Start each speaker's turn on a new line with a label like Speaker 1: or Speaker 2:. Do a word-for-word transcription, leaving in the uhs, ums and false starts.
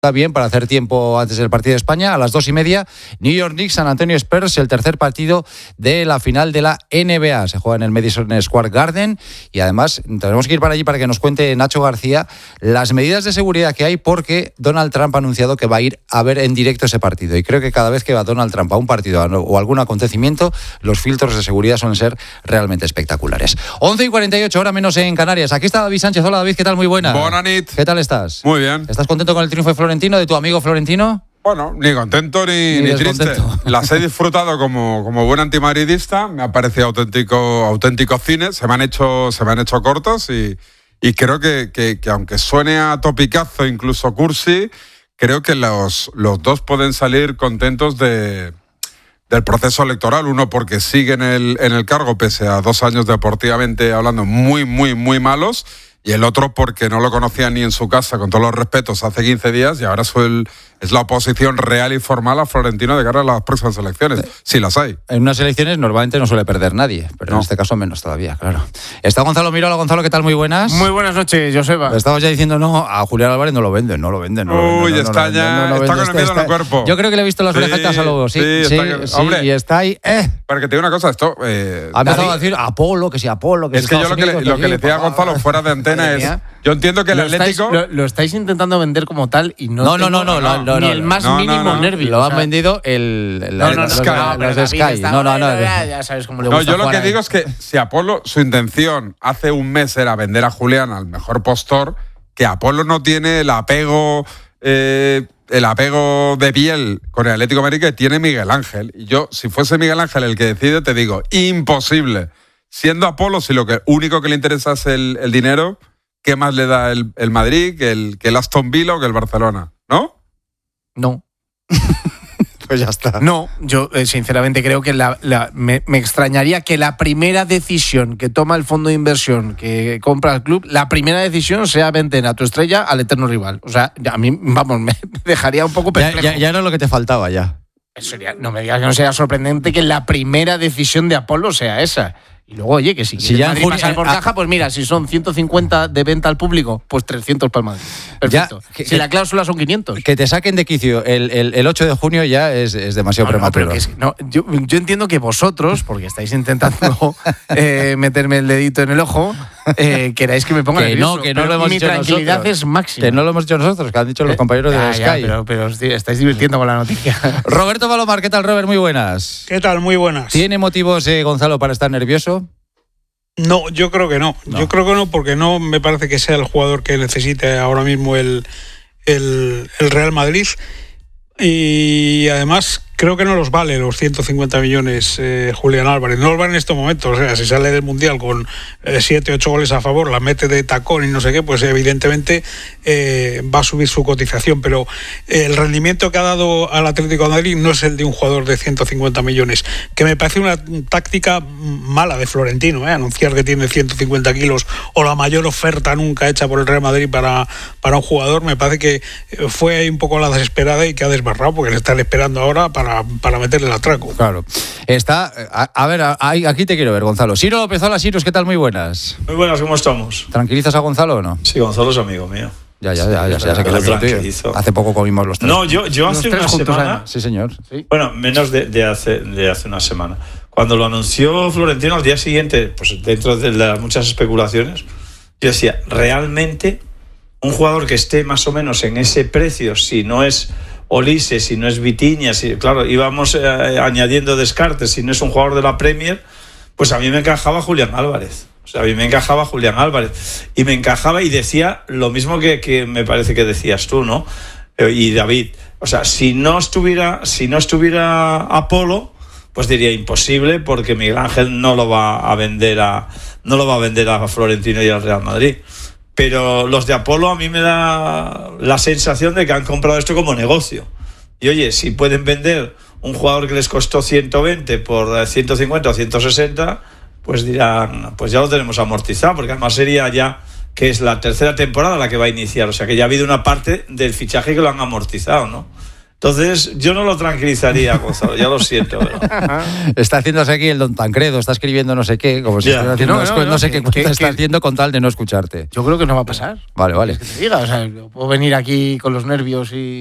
Speaker 1: Está bien para hacer tiempo antes del partido de España. A las dos y media, New York Knicks, San Antonio Spurs, el tercer partido de la final de la N B A. Se juega en el Madison Square Garden y además tenemos que ir para allí para que nos cuente Nacho García las medidas de seguridad que hay, porque Donald Trump ha anunciado que va a ir a ver en directo ese partido. Y creo que cada vez que va Donald Trump a un partido o algún acontecimiento, los filtros de seguridad suelen ser realmente espectaculares. once y cuarenta y ocho, hora menos en Canarias. Aquí está David Sánchez. Hola David, ¿qué tal? Muy buena.
Speaker 2: Bona nit.
Speaker 1: ¿Qué tal estás?
Speaker 2: Muy bien.
Speaker 1: ¿Estás contento con el triunfo de Florentino, de tu amigo Florentino?
Speaker 2: Bueno, ni contento ni,
Speaker 1: ni,
Speaker 2: ni triste. Las he disfrutado como, como buen antimadridista. Me ha parecido auténtico, auténtico cine. Se me han hecho, se me han hecho cortos y, y creo que, que, que aunque suene a topicazo, incluso cursi, creo que los, los dos pueden salir contentos de, del proceso electoral. Uno porque sigue en el, en el cargo pese a dos años deportivamente hablando muy, muy, muy malos. Y el otro porque no lo conocía ni en su casa, con todos los respetos, hace quince días, y ahora es, el, es la oposición real y formal a Florentino de cara a las próximas elecciones, si las hay.
Speaker 1: En unas elecciones normalmente no suele perder nadie, pero no. En este caso menos todavía, claro. Está Gonzalo Mirola. Gonzalo, ¿qué tal? Muy buenas.
Speaker 3: Muy buenas noches, Joseba.
Speaker 1: Estamos ya diciendo, no, a Julián Álvarez no lo venden, no lo venden. No lo
Speaker 2: Uy,
Speaker 1: venden, no,
Speaker 2: está
Speaker 1: no,
Speaker 2: ya,
Speaker 1: no, no, no
Speaker 2: está
Speaker 1: vende,
Speaker 2: con el miedo en el cuerpo.
Speaker 1: Yo creo que le he visto las
Speaker 2: sí,
Speaker 1: orejitas a luego, sí, sí,
Speaker 2: sí,
Speaker 1: sí,
Speaker 2: está,
Speaker 1: sí,
Speaker 2: hombre,
Speaker 1: y está ahí, eh.
Speaker 2: Para que te diga una cosa, esto... Eh,
Speaker 1: ha empezado
Speaker 2: David,
Speaker 1: a decir Apolo, que si Apolo, que
Speaker 2: es
Speaker 1: si
Speaker 2: que yo
Speaker 1: Estados
Speaker 2: lo que, le,
Speaker 1: Unidos,
Speaker 2: lo que le decía a Gonzalo fuera de antena es... Yo entiendo que el
Speaker 3: lo
Speaker 2: Atlético...
Speaker 3: Estáis, lo, lo estáis intentando vender como tal y no
Speaker 1: No, no, no, no,
Speaker 3: no,
Speaker 1: no,
Speaker 3: ni
Speaker 1: no,
Speaker 3: el más
Speaker 2: no,
Speaker 3: mínimo
Speaker 2: no, no.
Speaker 3: nervio.
Speaker 1: Lo
Speaker 3: o
Speaker 1: han
Speaker 3: sea,
Speaker 1: vendido el, el,
Speaker 3: No, no, no,
Speaker 1: los,
Speaker 3: no,
Speaker 1: los,
Speaker 3: no,
Speaker 1: los de Sky. No, no, no.
Speaker 3: Ya, ya sabes cómo le
Speaker 2: No,
Speaker 3: gusta
Speaker 2: yo lo
Speaker 3: jugar
Speaker 2: que
Speaker 3: ahí.
Speaker 2: digo es que si Apolo, su intención hace un mes era vender a Julián al mejor postor, que Apolo no tiene el apego... Eh, el apego de piel con el Atlético de Madrid que tiene Miguel Ángel. Y yo, si fuese Miguel Ángel el que decide, te digo, imposible. Siendo Apolo, si lo que único que le interesa es el, el dinero, ¿qué más le da el, el Madrid que el, que el Aston Villa o que el Barcelona? ¿No?
Speaker 3: No.
Speaker 1: Pues ya está.
Speaker 3: No, yo eh, sinceramente creo que la, la, me, me extrañaría que la primera decisión que toma el fondo de inversión que compra el club, la primera decisión sea vender a tu estrella al eterno rival. O sea, a mí, vamos, me dejaría un poco perplejo.
Speaker 1: Ya, ya, ya era lo que te faltaba ya.
Speaker 3: Sería, no me digas que no sea sorprendente que la primera decisión de Apolo sea esa. Y luego, oye, que si,
Speaker 1: si ya
Speaker 3: Madrid pasar por caja, pues mira, si son ciento cincuenta de venta al público, pues trescientos para el Madrid. Perfecto. Ya, que, si la cláusula son quinientos.
Speaker 1: Que te saquen de quicio el, el, el ocho de junio ya es, es demasiado
Speaker 3: no,
Speaker 1: prematuro.
Speaker 3: No, es, no, yo, yo entiendo que vosotros, porque estáis intentando eh, meterme el dedito en el ojo, eh, queráis que me ponga
Speaker 1: que
Speaker 3: nervioso.
Speaker 1: No, que no lo hemos
Speaker 3: mi
Speaker 1: dicho
Speaker 3: tranquilidad
Speaker 1: nosotros.
Speaker 3: Es máxima.
Speaker 1: Que no lo hemos dicho nosotros, que han dicho los compañeros
Speaker 3: eh,
Speaker 1: de
Speaker 3: ah,
Speaker 1: Sky.
Speaker 3: Ya, pero, pero os estáis divirtiendo con la noticia.
Speaker 1: Roberto Palomar, ¿qué tal, Robert? Muy buenas.
Speaker 4: ¿Qué tal? Muy buenas.
Speaker 1: ¿Tiene motivos, eh, Gonzalo, para estar nervioso?
Speaker 4: No, yo creo que no. no. Yo creo que no, porque no me parece que sea el jugador que necesite ahora mismo el, el, el Real Madrid. Y además creo que no los vale los ciento cincuenta millones eh, Julián Álvarez. No los vale en estos momentos. O sea, si sale del Mundial con siete, ocho goles a favor, la mete de tacón y no sé qué, pues evidentemente eh, va a subir su cotización. Pero el rendimiento que ha dado al Atlético de Madrid no es el de un jugador de ciento cincuenta millones. Que me parece una táctica mala de Florentino, ¿eh? Anunciar que tiene ciento cincuenta kilos o la mayor oferta nunca hecha por el Real Madrid para, para un jugador. Me parece que fue ahí un poco a la desesperada y que ha desbarrado, porque le están esperando ahora para para meterle el atraco.
Speaker 1: Claro. Está, a, a ver, a, aquí te quiero ver, Gonzalo. Ciro López, hola, Ciros, ¿qué tal? Muy buenas.
Speaker 5: Muy buenas, ¿cómo estamos?
Speaker 1: ¿Tranquilizas a Gonzalo o no?
Speaker 5: Sí, Gonzalo es amigo mío.
Speaker 1: Ya, ya, ya, ya, ya, ya sé que lo tranquilizo. Hace poco comimos los tres.
Speaker 5: No, yo, yo hace una semana...
Speaker 1: Sí, señor.
Speaker 5: Sí. Bueno, menos de, de, hace, de hace una semana. Cuando lo anunció Florentino al día siguiente, pues dentro de las muchas especulaciones, yo decía, realmente un jugador que esté más o menos en ese precio, si no es Olise, si no es Vitinha, si, claro, íbamos eh, añadiendo descartes, si no es un jugador de la Premier, pues a mí me encajaba Julián Álvarez. O sea, a mí me encajaba Julián Álvarez. Y me encajaba y decía lo mismo que, que me parece que decías tú, ¿no? Eh, y David. O sea, si no estuviera, si no estuviera Apolo, pues diría imposible, porque Miguel Ángel no lo va a vender a, no lo va a vender a Florentino y al Real Madrid. Pero los de Apolo a mí me da la sensación de que han comprado esto como negocio. Y oye, si pueden vender un jugador que les costó ciento veinte por ciento cincuenta o ciento sesenta, pues dirán, pues ya lo tenemos amortizado, porque además sería ya que es la tercera temporada la que va a iniciar. O sea que ya ha habido una parte del fichaje que lo han amortizado, ¿no? Entonces, yo no lo tranquilizaría, Gonzalo, ya lo siento. Pero...
Speaker 1: Está haciéndose aquí el Don Tancredo, está escribiendo no sé qué, como si
Speaker 5: Ya.
Speaker 1: estuviera haciendo
Speaker 3: No,
Speaker 1: no,
Speaker 3: no,
Speaker 1: no,
Speaker 3: no,
Speaker 1: sé
Speaker 3: que-
Speaker 1: qué cuenta
Speaker 3: que-
Speaker 1: está
Speaker 3: que-
Speaker 1: haciendo con tal de no escucharte.
Speaker 3: Yo creo que no va a pasar.
Speaker 1: Vale, vale.
Speaker 3: Que te diga, o sea, puedo venir aquí con los nervios y